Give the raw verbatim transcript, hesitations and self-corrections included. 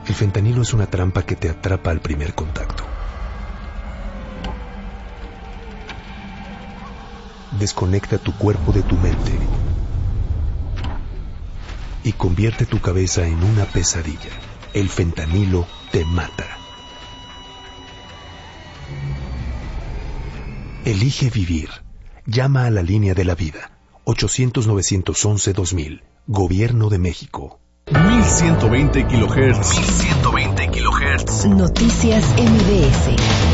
El fentanilo es una trampa que te atrapa al primer contacto. Desconecta tu cuerpo de tu mente y convierte tu cabeza en una pesadilla. El fentanilo te mata. Elige vivir. Llama a la línea de la vida. ochocientos, novecientos once, dos mil. Gobierno de México. mil ciento veinte kilohertz. mil ciento veinte kilohertz. Noticias M B S.